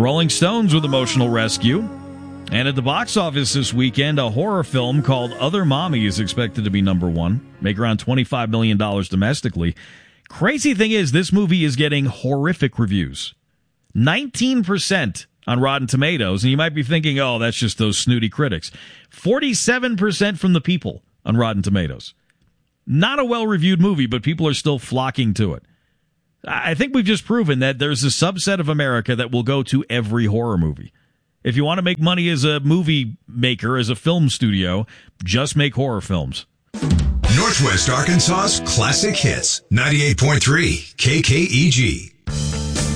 Rolling Stones with Emotional Rescue. And at the box office this weekend, a horror film called Other Mommy is expected to be number one, make around $25 million domestically. Crazy thing is, this movie is getting horrific reviews. 19% on Rotten Tomatoes, and you might be thinking, oh, that's just those snooty critics. 47% from the people on Rotten Tomatoes. Not a well-reviewed movie, but people are still flocking to it. I think we've just proven that there's a subset of America that will go to every horror movie. If you want to make money as a movie maker, as a film studio, just make horror films. Northwest Arkansas's classic hits, 98.3 KKEG.